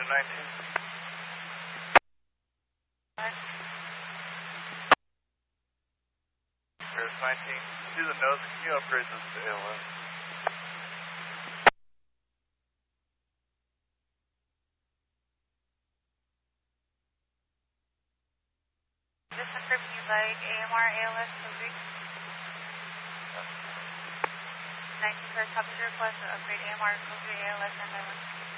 19. Paris 19. Do the nose. Can you upgrade this to ALS? Just confirm you like AMR, ALS, moving. 19 first, copy the request to upgrade AMR, code ALS, and